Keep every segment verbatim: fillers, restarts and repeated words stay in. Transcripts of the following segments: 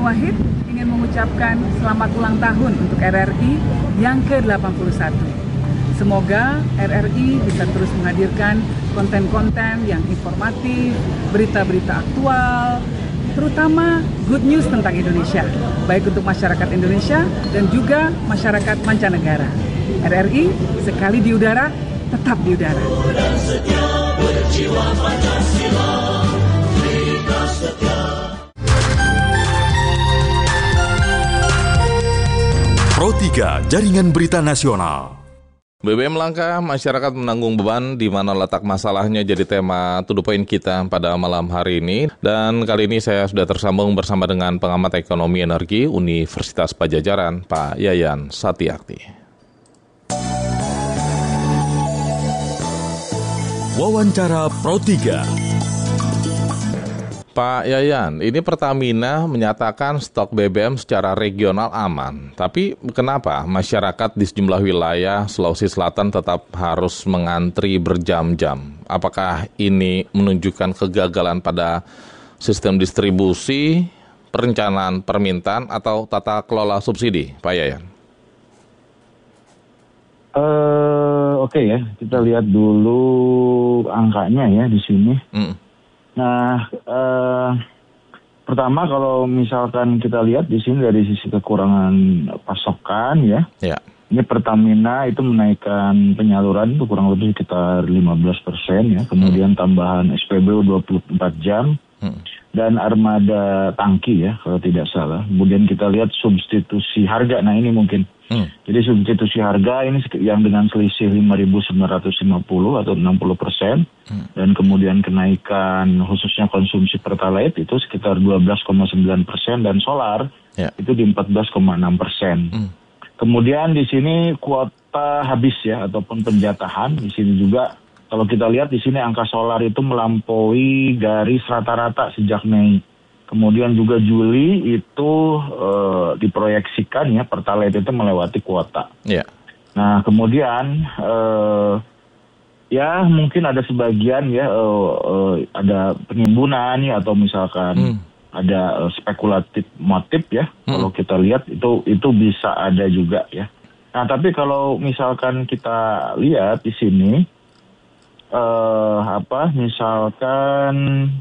Wahid ingin mengucapkan selamat ulang tahun untuk R R I yang ke delapan puluh satu. Semoga R R I bisa terus menghadirkan konten-konten yang informatif, berita-berita aktual, terutama good news tentang Indonesia, baik untuk masyarakat Indonesia dan juga masyarakat mancanegara. R R I sekali di udara, tetap di udara. Dan setia berjiwa Pancasila, kita setia. Pro tiga Jaringan Berita Nasional. B B M langka, masyarakat menanggung beban, di mana letak masalahnya jadi tema to the point kita pada malam hari ini. Dan kali ini saya sudah tersambung bersama dengan pengamat ekonomi energi Universitas Padjadjaran, Pak Yayan Satyakti. Wawancara Pro tiga. Pak Yayan, ini Pertamina menyatakan stok B B M secara regional aman. Tapi kenapa masyarakat di sejumlah wilayah Sulawesi Selatan tetap harus mengantri berjam-jam? Apakah ini menunjukkan kegagalan pada sistem distribusi, perencanaan permintaan, atau tata kelola subsidi, Pak Yayan? Uh, Oke okay ya, kita lihat dulu angkanya ya di sini. Mm. Nah, eh, pertama kalau misalkan kita lihat di sini dari sisi kekurangan pasokan ya, ya. Ini Pertamina itu menaikkan penyaluran itu kurang lebih sekitar lima belas persen ya, kemudian hmm. tambahan S P B U dua puluh empat jam hmm. dan armada tangki ya kalau tidak salah. Kemudian kita lihat substitusi harga, nah ini mungkin. Hmm. Jadi substitusi harga ini yang dengan selisih lima ribu sembilan ratus lima puluh atau enam puluh persen hmm. dan kemudian kenaikan khususnya konsumsi Pertalite itu sekitar dua belas koma sembilan persen dan solar yeah. itu di empat belas koma enam persen. Hmm. Kemudian di sini kuota habis ya ataupun penjatahan di sini juga kalau kita lihat di sini angka solar itu melampaui garis rata-rata sejak Mei. Kemudian juga Juli itu uh, diproyeksikan ya Pertalite itu melewati kuota. Yeah. Nah kemudian uh, ya mungkin ada sebagian ya uh, uh, ada penimbunan ya atau misalkan hmm. ada uh, spekulatif motif ya. Hmm. Kalau kita lihat itu itu bisa ada juga ya. Nah tapi kalau misalkan kita lihat di sini uh, apa misalkan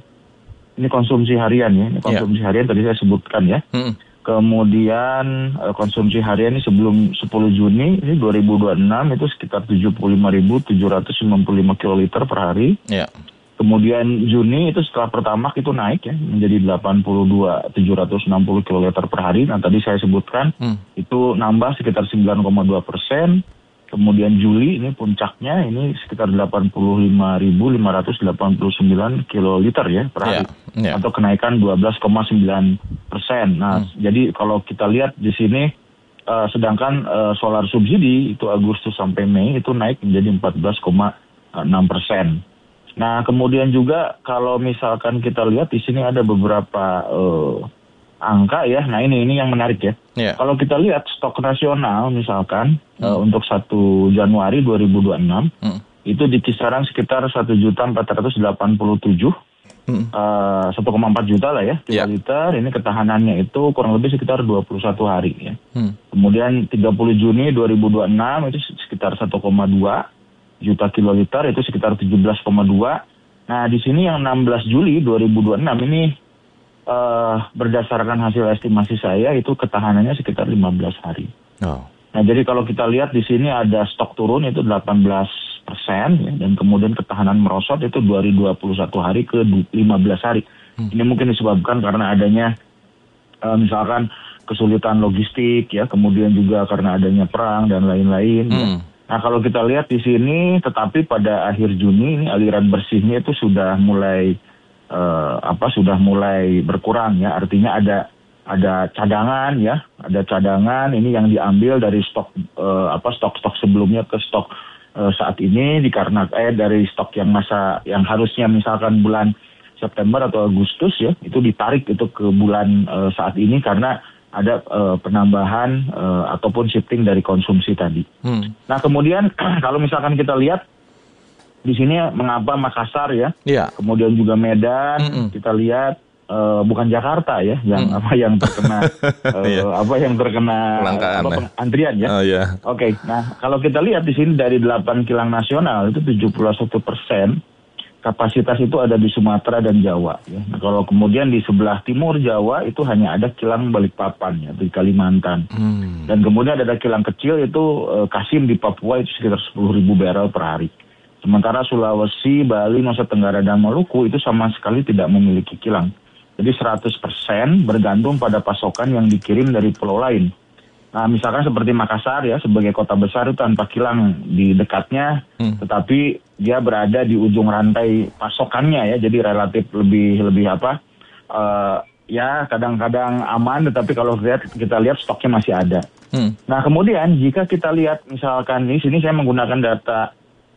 ini konsumsi harian ya, ini konsumsi yeah. harian tadi saya sebutkan ya. Hmm. Kemudian konsumsi harian ini sebelum sepuluh Juni ini dua ribu dua puluh enam itu sekitar tujuh puluh lima ribu tujuh ratus sembilan puluh lima kiloliter per hari. Yeah. Kemudian Juni itu setelah Pertamax itu naik ya menjadi delapan puluh dua ribu tujuh ratus enam puluh kiloliter per hari. Nah tadi saya sebutkan hmm. itu nambah sekitar sembilan koma dua persen. Kemudian Juli ini puncaknya ini sekitar delapan puluh lima ribu lima ratus delapan puluh sembilan kiloliter ya per hari. Yeah, yeah. Atau kenaikan dua belas koma sembilan persen. Nah, hmm. jadi kalau kita lihat di sini uh, sedangkan uh, solar subsidi itu Agustus sampai Mei itu naik menjadi empat belas koma enam persen. Nah, kemudian juga kalau misalkan kita lihat di sini ada beberapa uh, angka ya. Nah ini ini yang menarik ya. Yeah. Kalau kita lihat stok nasional misalkan hmm. uh, untuk satu Januari dua ribu dua puluh enam hmm. itu di kisaran sekitar satu juta empat ratus delapan puluh tujuh hmm. uh, satu koma empat juta lah ya kiloliter. Yeah. Ini ketahanannya itu kurang lebih sekitar dua puluh satu hari ya. Hmm. Kemudian tiga puluh Juni dua ribu dua puluh enam itu sekitar satu koma dua juta kiloliter, itu sekitar tujuh belas koma dua. Nah di sini yang enam belas Juli dua ribu dua puluh enam ini Uh, berdasarkan hasil estimasi saya itu ketahanannya sekitar lima belas hari. Oh. Nah jadi kalau kita lihat di sini ada stok turun itu delapan belas persen ya, dan kemudian ketahanan merosot itu dari dua puluh satu hari ke lima belas hari. Hmm. Ini mungkin disebabkan karena adanya uh, misalkan kesulitan logistik ya, kemudian juga karena adanya perang dan lain-lain. Hmm. Ya. Nah kalau kita lihat di sini, tetapi pada akhir Juni ini aliran bersihnya itu sudah mulai Uh, apa sudah mulai berkurang ya, artinya ada ada cadangan ya, ada cadangan ini yang diambil dari stok uh, apa stok-stok sebelumnya ke stok uh, saat ini dikarenakan eh dari stok yang masa yang harusnya misalkan bulan September atau Agustus ya itu ditarik itu ke bulan uh, saat ini karena ada uh, penambahan uh, ataupun shifting dari konsumsi tadi. Hmm. Nah kemudian kalau misalkan kita lihat di sini mengapa Makassar ya, yeah. kemudian juga Medan, mm-mm. kita lihat uh, bukan Jakarta ya, yang hmm. apa yang terkena uh, yeah. apa yang terkena Kelangkaan, apa, ya. antrian ya. Oh, yeah. Oke, okay. Nah kalau kita lihat di sini dari delapan kilang nasional itu tujuh puluh satu persen kapasitas itu ada di Sumatera dan Jawa. Ya. Nah, kalau kemudian di sebelah timur Jawa itu hanya ada kilang Balikpapan ya, di Kalimantan. Hmm. Dan kemudian ada kilang kecil itu uh, Kasim di Papua itu sekitar sepuluh ribu barel per hari. Sementara Sulawesi, Bali, Nusa Tenggara, dan Maluku itu sama sekali tidak memiliki kilang. Jadi seratus persen bergantung pada pasokan yang dikirim dari pulau lain. Nah, misalkan seperti Makassar ya, sebagai kota besar itu tanpa kilang di dekatnya, hmm. tetapi dia berada di ujung rantai pasokannya ya, jadi relatif lebih lebih apa? Uh, ya kadang-kadang aman, tetapi kalau lihat kita lihat stoknya masih ada. Hmm. Nah, kemudian jika kita lihat misalkan di sini saya menggunakan data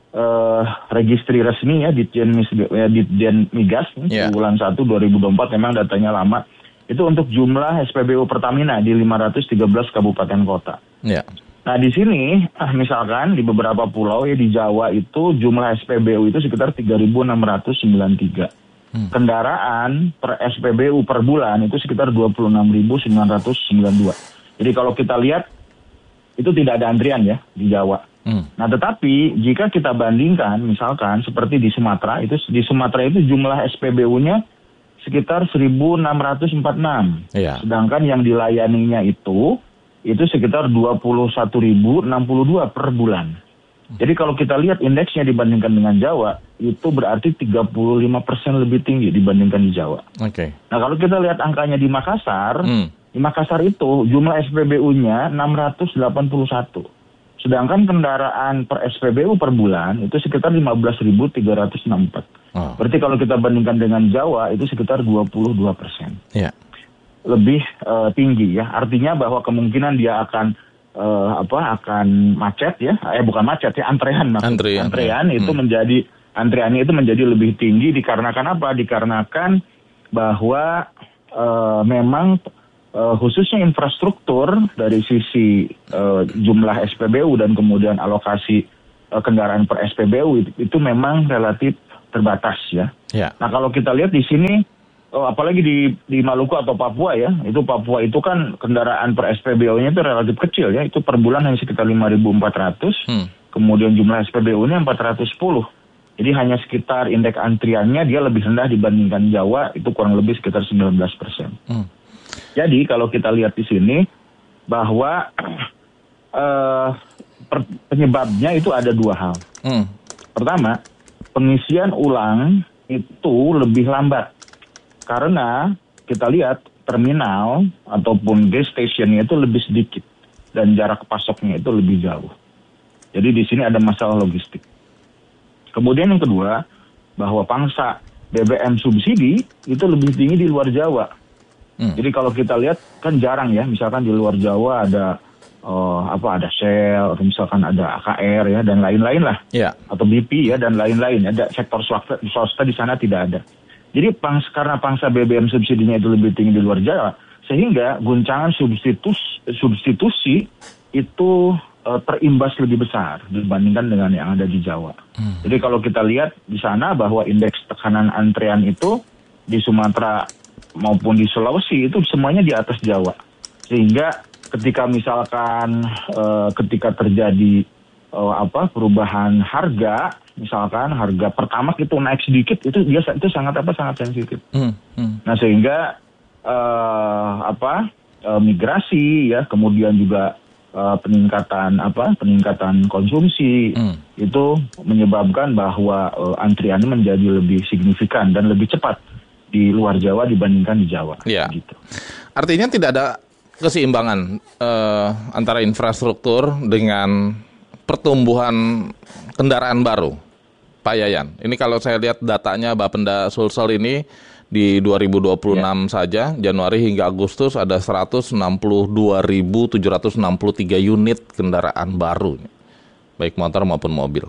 uh, registri resmi ya, Ditjen ya, Ditjen Migas yeah. bulan satu dua ribu dua puluh empat memang datanya lama. Itu untuk jumlah S P B U Pertamina di lima ratus tiga belas kabupaten kota. Ya. Nah di sini, misalkan di beberapa pulau ya di Jawa itu jumlah S P B U itu sekitar tiga ribu enam ratus sembilan puluh tiga. Hmm. Kendaraan per S P B U per bulan itu sekitar dua puluh enam ribu sembilan ratus sembilan puluh dua. Jadi kalau kita lihat itu tidak ada antrian ya di Jawa. Hmm. Nah tetapi jika kita bandingkan misalkan seperti di Sumatera, itu di Sumatera itu jumlah S P B U-nya sekitar seribu enam ratus empat puluh enam. Ya. Sedangkan yang dilayaninya itu, itu sekitar dua puluh satu ribu enam puluh dua per bulan. Jadi kalau kita lihat indeksnya dibandingkan dengan Jawa, itu berarti tiga puluh lima persen lebih tinggi dibandingkan di Jawa. Oke. Okay. Nah kalau kita lihat angkanya di Makassar, hmm. di Makassar itu jumlah S P B U-nya enam ratus delapan puluh satu. Sedangkan kendaraan per S P B U per bulan itu sekitar lima belas ribu tiga ratus enam puluh empat. Oh. Berarti kalau kita bandingkan dengan Jawa itu sekitar dua puluh dua persen. Yeah. Lebih uh, tinggi ya. Artinya bahwa kemungkinan dia akan uh, apa akan macet ya. Eh bukan macet ya, antrean maksudnya. Antrean, antrean ya. itu hmm. menjadi antreannya itu menjadi lebih tinggi dikarenakan apa? Dikarenakan bahwa uh, memang uh, khususnya infrastruktur dari sisi uh, jumlah S P B U dan kemudian alokasi uh, kendaraan per S P B U itu, itu memang relatif terbatas ya. ya. Nah kalau kita lihat di sini, oh, apalagi di di Maluku atau Papua ya, itu Papua itu kan kendaraan per S P B U-nya itu relatif kecil ya, itu per bulan hanya sekitar lima ribu empat ratus, hmm. kemudian jumlah S P B U-nya empat ratus sepuluh. Jadi hanya sekitar indeks antriannya dia lebih rendah dibandingkan Jawa, itu kurang lebih sekitar sembilan belas persen. Hmm. Jadi kalau kita lihat di sini bahwa uh, per, penyebabnya itu ada dua hal. Hmm. Pertama, pengisian ulang itu lebih lambat karena kita lihat terminal ataupun gas stationnya itu lebih sedikit dan jarak pasoknya itu lebih jauh. Jadi di sini ada masalah logistik. Kemudian yang kedua, bahwa pangsa B B M subsidi itu lebih tinggi di luar Jawa. Hmm. Jadi kalau kita lihat kan jarang ya, misalkan di luar Jawa ada Uh, apa ada Shell atau misalkan ada A K R ya dan lain-lain lah, yeah. atau B P ya dan lain-lain, ada sektor swasta, swasta di sana tidak ada. Jadi pangs, karena pangsa B B M subsidinya itu lebih tinggi di luar Jawa, sehingga guncangan substitus, substitusi itu uh, terimbas lebih besar dibandingkan dengan yang ada di Jawa. Hmm. Jadi kalau kita lihat di sana bahwa indeks tekanan antrean itu di Sumatera maupun di Sulawesi itu semuanya di atas Jawa, sehingga ketika misalkan uh, ketika terjadi uh, apa perubahan harga, misalkan harga Pertamax itu naik sedikit, itu dia itu sangat apa sangat sensitif. Hmm, hmm. Nah sehingga uh, apa uh, migrasi ya, kemudian juga uh, peningkatan apa peningkatan konsumsi hmm. itu menyebabkan bahwa uh, antriannya menjadi lebih signifikan dan lebih cepat di luar Jawa dibandingkan di Jawa. Ya. Gitu. Artinya tidak ada keseimbangan eh, antara infrastruktur dengan pertumbuhan kendaraan baru, Pak Yayan. Ini kalau saya lihat datanya Bapenda Sulsel ini di dua ribu dua puluh enam ya. saja, Januari hingga Agustus ada seratus enam puluh dua ribu tujuh ratus enam puluh tiga unit kendaraan baru, baik motor maupun mobil.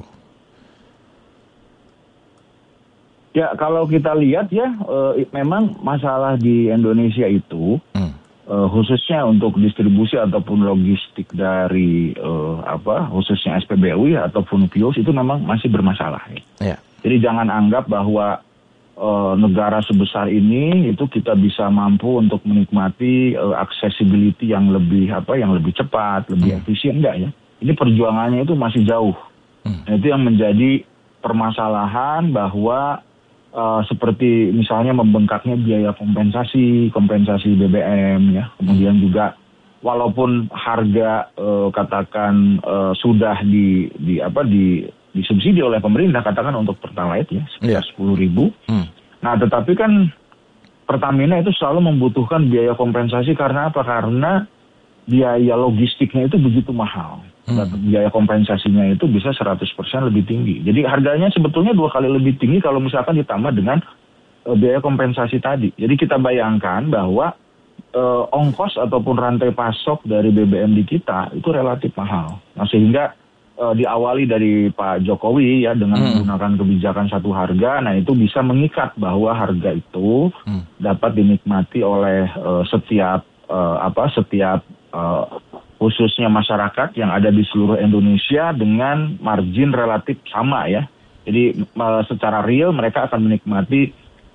Ya kalau kita lihat ya, e, memang masalah di Indonesia itu. Hmm. Uh, khususnya untuk distribusi ataupun logistik dari uh, apa khususnya S P B U ya ataupun P I O S itu memang masih bermasalah ya. Yeah. Jadi jangan anggap bahwa uh, negara sebesar ini itu kita bisa mampu untuk menikmati uh, accessibility yang lebih apa yang lebih cepat, lebih efisien enggak ya? Ini perjuangannya itu masih jauh. Hmm. Nah, itu yang menjadi permasalahan bahwa uh, seperti misalnya membengkaknya biaya kompensasi, kompensasi B B M ya. Kemudian juga walaupun harga uh, katakan uh, sudah di di apa di disubsidi oleh pemerintah katakan untuk Pertalite ya sekitar sepuluh ribu. Hmm. Nah, tetapi kan Pertamina itu selalu membutuhkan biaya kompensasi karena apa? Karena biaya logistiknya itu begitu mahal. Hmm. Biaya kompensasinya itu bisa seratus persen lebih tinggi. Jadi harganya sebetulnya dua kali lebih tinggi kalau misalkan ditambah dengan uh, biaya kompensasi tadi. Jadi kita bayangkan bahwa uh, ongkos ataupun rantai pasok dari B B M di kita itu relatif mahal. Nah, sehingga uh, diawali dari Pak Jokowi ya dengan hmm. menggunakan kebijakan satu harga. Nah, itu bisa mengikat bahwa harga itu hmm. dapat dinikmati oleh uh, setiap uh, apa setiap uh, khususnya masyarakat yang ada di seluruh Indonesia dengan margin relatif sama ya. Jadi uh, secara real mereka akan menikmati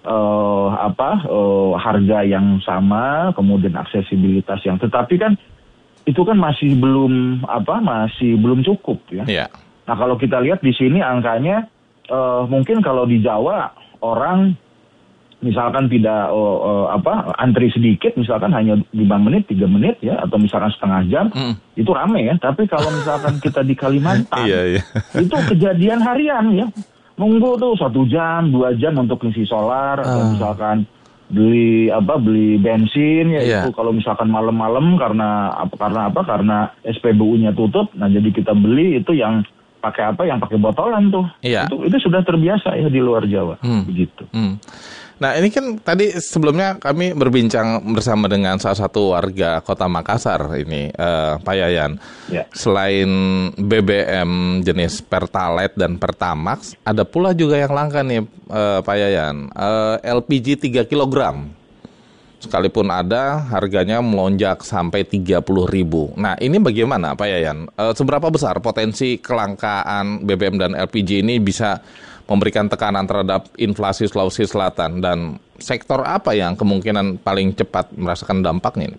uh, apa uh, harga yang sama, kemudian aksesibilitas yang. Tetapi kan itu kan masih belum apa masih belum cukup ya. Yeah. Nah, kalau kita lihat di sini angkanya uh, mungkin kalau di Jawa orang misalkan tidak uh, uh, apa antri sedikit, misalkan hanya lima menit, tiga menit ya, atau misalkan setengah jam, mm. itu rame ya. Tapi kalau misalkan kita di Kalimantan, yeah, yeah. itu kejadian harian ya, nunggu tuh satu jam, dua jam untuk ngisi solar, uh. atau misalkan beli apa beli bensin ya yeah. itu kalau misalkan malam-malam karena apa karena apa karena S P B U-nya tutup, nah jadi kita beli itu yang pakai apa yang pakai botolan tuh, yeah. itu itu sudah terbiasa ya di luar Jawa, hmm. begitu. Hmm. Nah, ini kan tadi sebelumnya kami berbincang bersama dengan salah satu warga Kota Makassar ini, uh, Pak Yayan. Ya. Selain B B M jenis Pertalite dan Pertamax, ada pula juga yang langka nih, uh, Pak Yayan, uh, L P G tiga kilogram. Sekalipun ada, harganya melonjak sampai tiga puluh ribu. Nah, ini bagaimana Pak Yayan? Uh, seberapa besar potensi kelangkaan B B M dan L P G ini bisa memberikan tekanan terhadap inflasi Sulawesi Selatan, dan sektor apa yang kemungkinan paling cepat merasakan dampaknya?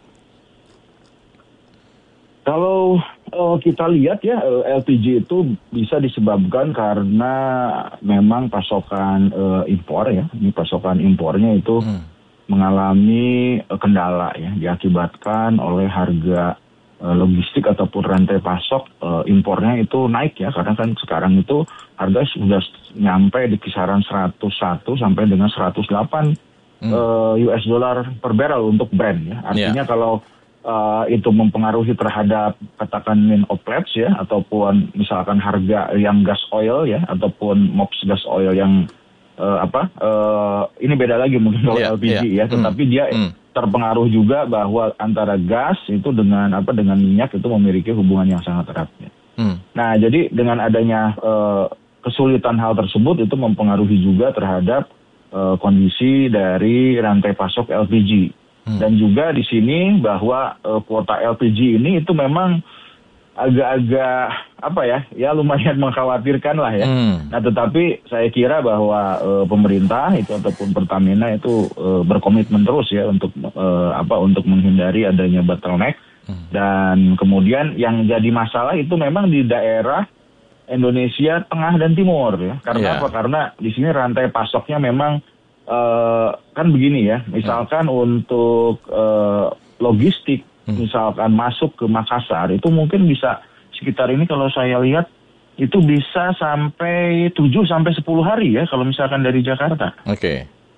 Kalau uh, kita lihat ya L P G itu bisa disebabkan karena memang pasokan uh, impor ya, ini pasokan impornya itu hmm. mengalami uh, kendala ya, diakibatkan oleh harga logistik ataupun rantai pasok uh, impornya itu naik ya, karena kan sekarang itu harga sudah nyampe di kisaran seratus satu sampai dengan seratus delapan hmm. uh, U S dollar per barrel untuk Brent ya. Artinya yeah. kalau uh, itu mempengaruhi terhadap katakan min operates ya, ataupun misalkan harga yang gas oil ya, ataupun M O P S gas oil yang uh, apa uh, ini beda lagi mungkin kalau yeah, L P G yeah. ya, tetapi hmm. dia hmm. terpengaruh juga bahwa antara gas itu dengan apa dengan minyak itu memiliki hubungan yang sangat erat. Ya. Hmm. Nah, jadi dengan adanya uh, kesulitan hal tersebut itu mempengaruhi juga terhadap uh, kondisi dari rantai pasok L P G. Hmm. Dan juga di sini bahwa uh, kuota L P G ini itu memang agak-agak apa ya, ya lumayan mengkhawatirkan lah ya. Hmm. Nah, tetapi saya kira bahwa e, pemerintah itu ataupun Pertamina itu e, berkomitmen terus ya untuk e, apa untuk menghindari adanya bottleneck. Hmm. Dan kemudian yang jadi masalah itu memang di daerah Indonesia Tengah dan Timur ya. Karena yeah. apa? Karena di sini rantai pasoknya memang e, kan begini ya. Misalkan hmm. untuk e, logistik misalkan masuk ke Makassar itu mungkin bisa sekitar ini kalau saya lihat itu bisa sampai tujuh sampai sepuluh hari ya kalau misalkan dari Jakarta. Oke. Okay.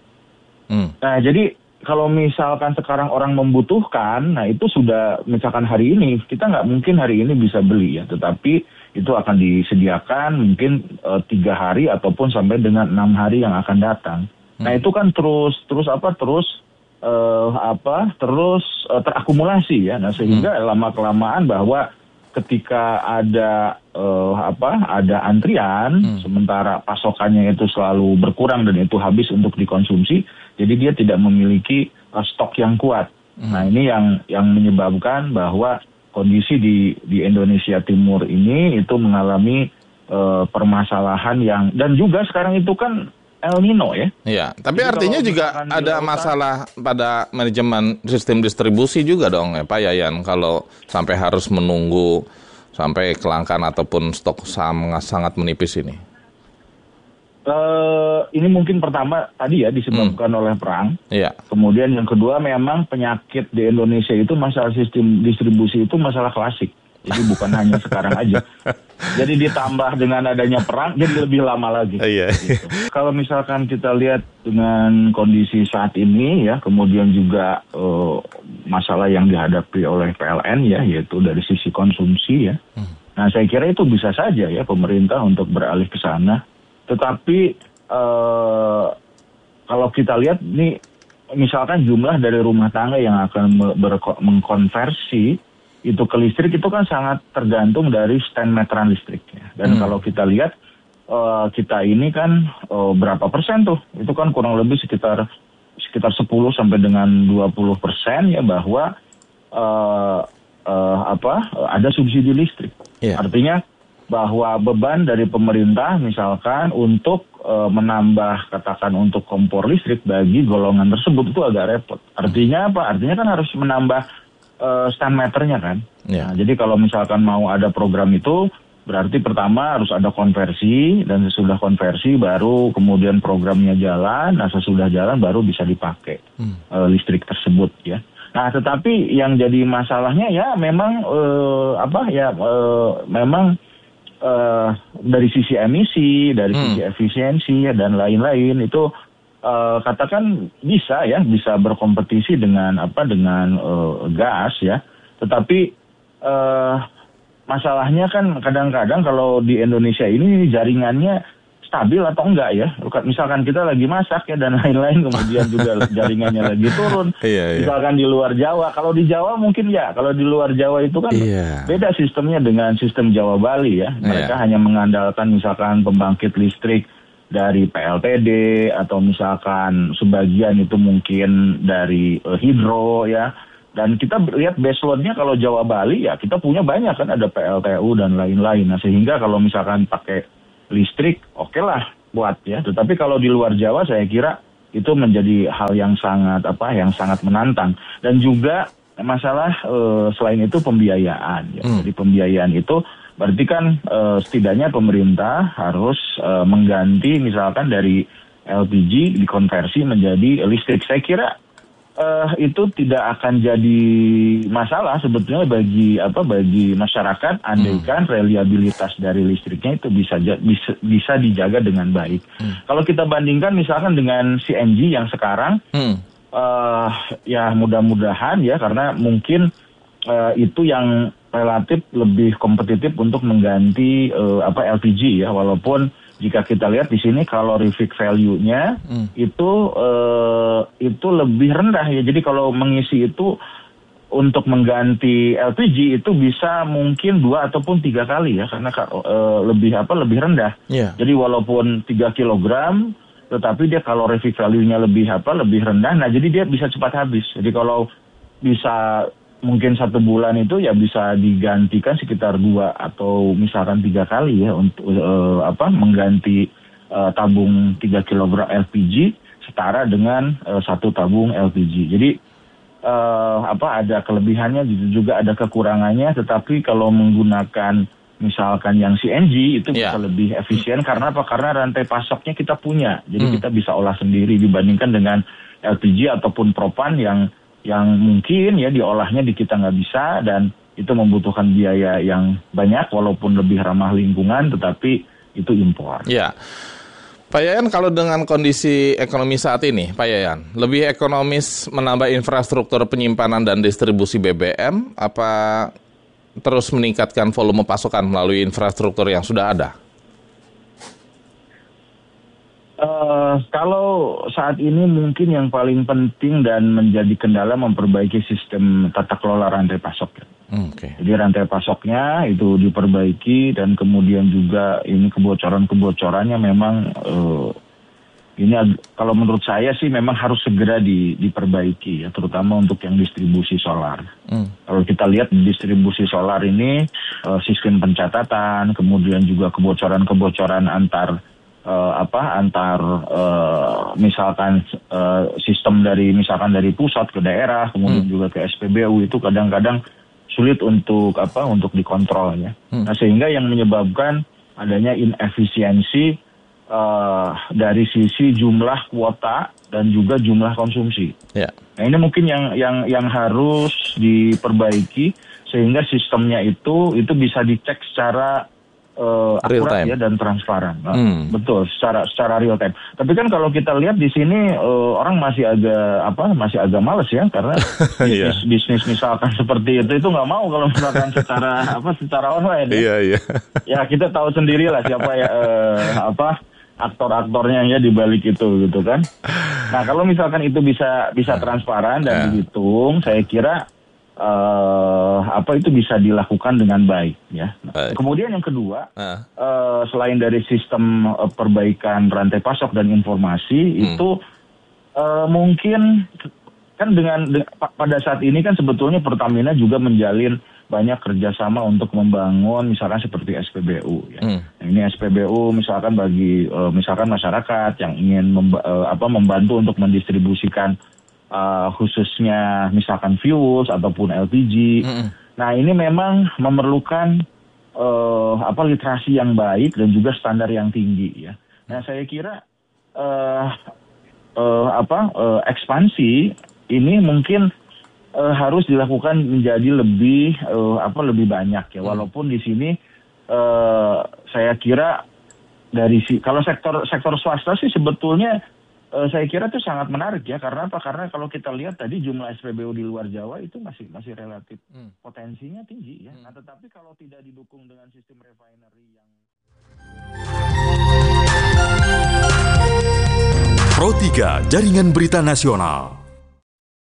Hmm. Nah, jadi kalau misalkan sekarang orang membutuhkan, nah itu sudah misalkan hari ini kita nggak mungkin hari ini bisa beli ya, tetapi itu akan disediakan mungkin uh, tiga hari ataupun sampai dengan enam hari yang akan datang. Hmm. Nah, itu kan terus terus apa terus Uh, apa terus uh, terakumulasi ya, nah sehingga hmm. lama kelamaan bahwa ketika ada uh, apa ada antrian hmm. sementara pasokannya itu selalu berkurang dan itu habis untuk dikonsumsi, jadi dia tidak memiliki uh, stok yang kuat. Hmm. Nah, ini yang yang menyebabkan bahwa kondisi di di Indonesia Timur ini itu mengalami uh, permasalahan yang, dan juga sekarang itu kan El Nino ya. Iya, tapi Jadi artinya juga ada dilakukan, masalah pada manajemen sistem distribusi juga dong ya Pak Yayan, kalau sampai harus menunggu sampai kelangkaan ataupun stok sangat sangat menipis ini. Uh, ini mungkin pertama tadi ya disebabkan hmm. oleh perang. Iya. Kemudian yang kedua memang penyakit di Indonesia itu masalah sistem distribusi itu masalah klasik. Jadi bukan hanya sekarang aja. Jadi ditambah dengan adanya perang, jadi lebih lama lagi. Iya. Gitu. Kalau misalkan kita lihat dengan kondisi saat ini ya, kemudian juga uh, masalah yang dihadapi oleh P L N ya, yaitu dari sisi konsumsi ya. Hmm. Nah saya kira itu bisa saja ya pemerintah untuk beralih ke sana. Tetapi uh, kalau kita lihat nih, misalkan jumlah dari rumah tangga yang akan ber- mengkonversi itu ke listrik itu kan sangat tergantung dari stand meteran listriknya. Dan hmm. kalau kita lihat uh, kita ini kan uh, berapa persen tuh? Itu kan kurang lebih sekitar sekitar sepuluh sampai dengan dua puluh persen ya bahwa uh, uh, apa ada subsidi listrik. Yeah. Artinya bahwa beban dari pemerintah misalkan untuk uh, menambah katakan untuk kompor listrik bagi golongan tersebut itu agak repot. Artinya apa? Artinya kan harus menambah Uh, stand meternya kan. Yeah. Nah, jadi kalau misalkan mau ada program itu berarti pertama harus ada konversi dan sesudah konversi baru kemudian programnya jalan. Nah sesudah jalan baru bisa dipakai hmm. uh, listrik tersebut ya. Nah tetapi yang jadi masalahnya ya memang uh, apa ya uh, memang uh, dari sisi emisi, dari hmm. sisi efisiensi ya, dan lain-lain itu. Uh, katakan bisa ya, bisa berkompetisi dengan apa dengan uh, gas ya. Tetapi uh, masalahnya kan kadang-kadang kalau di Indonesia ini jaringannya stabil atau enggak ya. Misalkan kita lagi masak ya dan lain-lain, kemudian juga jaringannya lagi turun. Iya, iya. Misalkan di luar Jawa, kalau di Jawa mungkin ya, kalau di luar Jawa itu kan iya. beda sistemnya dengan sistem Jawa Bali ya. Mereka iya. hanya mengandalkan misalkan pembangkit listrik dari P L T D atau misalkan sebagian itu mungkin dari uh, hidro ya. Dan kita lihat baseload-nya kalau Jawa Bali ya kita punya banyak kan, ada P L T U dan lain-lain. Nah sehingga kalau misalkan pakai listrik oke okay lah buat ya. Tetapi kalau di luar Jawa saya kira itu menjadi hal yang sangat apa yang sangat menantang. Dan juga masalah uh, selain itu pembiayaan ya. Hmm. Jadi pembiayaan itu berarti kan uh, setidaknya pemerintah harus uh, mengganti misalkan dari L P G dikonversi menjadi listrik. Saya kira uh, itu tidak akan jadi masalah sebetulnya bagi apa bagi masyarakat andaikan hmm. reliabilitas dari listriknya itu bisa bisa bisa dijaga dengan baik. Hmm. Kalau kita bandingkan misalkan dengan C N G yang sekarang hmm. uh, ya mudah-mudahan ya karena mungkin uh, itu yang relatif lebih kompetitif untuk mengganti uh, apa L P G ya, walaupun jika kita lihat di sini calorific value-nya hmm. itu uh, itu lebih rendah ya. Jadi kalau mengisi itu untuk mengganti L P G itu bisa mungkin dua ataupun tiga kali ya, karena uh, lebih apa lebih rendah. Yeah. Jadi walaupun tiga kilogram tetapi dia calorific value-nya lebih apa lebih rendah. Nah, jadi dia bisa cepat habis. Jadi kalau bisa mungkin satu bulan itu ya bisa digantikan sekitar dua atau misalkan tiga kali ya untuk uh, apa mengganti uh, tabung tiga kilogram L P G setara dengan uh, satu tabung L P G. Jadi uh, apa ada kelebihannya juga ada kekurangannya, tetapi kalau menggunakan misalkan yang C N G itu yeah. bisa lebih efisien karena apa? Karena rantai pasoknya kita punya. Jadi hmm. kita bisa olah sendiri dibandingkan dengan L P G ataupun propan yang yang mungkin ya diolahnya di kita nggak bisa dan itu membutuhkan biaya yang banyak walaupun lebih ramah lingkungan tetapi itu impor. Ya, Pak Yayan, kalau dengan kondisi ekonomi saat ini, Pak Yayan, lebih ekonomis menambah infrastruktur penyimpanan dan distribusi B B M apa terus meningkatkan volume pasokan melalui infrastruktur yang sudah ada? Uh, kalau saat ini mungkin yang paling penting dan menjadi kendala memperbaiki sistem tata kelola rantai pasok. Okay. Jadi rantai pasoknya itu diperbaiki dan kemudian juga ini kebocoran-kebocorannya memang uh, ini kalau menurut saya sih memang harus segera di, diperbaiki ya, terutama untuk yang distribusi solar. Hmm. Kalau kita lihat distribusi solar ini uh, sistem pencatatan, kemudian juga kebocoran-kebocoran antar uh, apa antar uh, misalkan uh, sistem dari misalkan dari pusat ke daerah, kemudian hmm. juga ke S P B U itu kadang-kadang sulit untuk apa untuk dikontrol ya. Hmm. Nah, sehingga yang menyebabkan adanya inefisiensi uh, dari sisi jumlah kuota dan juga jumlah konsumsi. Yeah. Nah, ini mungkin yang yang yang harus diperbaiki sehingga sistemnya itu itu bisa dicek secara uh, akurat ya dan transparan. Nah, hmm. Betul, secara secara real time. Tapi kan kalau kita lihat di sini uh, orang masih agak apa masih agak males ya karena bisnis, yeah. bisnis misalkan seperti itu itu nggak mau kalau misalkan secara apa secara online. Iya yeah, iya. Yeah. Ya kita tahu sendirilah siapa ya uh, apa aktor-aktornya ya di balik itu gitu kan. Nah, kalau misalkan itu bisa bisa transparan dan dihitung, saya kira Uh, apa itu bisa dilakukan dengan baik ya. Nah, kemudian yang kedua, uh. Uh, selain dari sistem uh, perbaikan rantai pasok dan informasi hmm. itu uh, mungkin kan dengan de, pada saat ini kan sebetulnya Pertamina juga menjalin banyak kerjasama untuk membangun misalkan seperti S P B U ya. Hmm. Nah, ini S P B U misalkan bagi uh, misalkan masyarakat yang ingin memba, uh, apa membantu untuk mendistribusikan Uh, khususnya misalkan fuels ataupun L P G. Mm-hmm. Nah, ini memang memerlukan uh, apa literasi yang baik dan juga standar yang tinggi ya. Nah, saya kira uh, uh, apa uh, ekspansi ini mungkin uh, harus dilakukan menjadi lebih uh, apa lebih banyak ya. Walaupun di sini uh, saya kira dari si kalau sektor sektor swasta sih sebetulnya Uh, saya kira itu sangat menarik ya, karena apa? Karena kalau kita lihat tadi jumlah S P B U di luar Jawa itu masih masih relatif hmm. potensinya tinggi ya. Hmm. Nah, tetapi kalau tidak didukung dengan sistem refinery yang Pro tiga Jaringan Berita Nasional.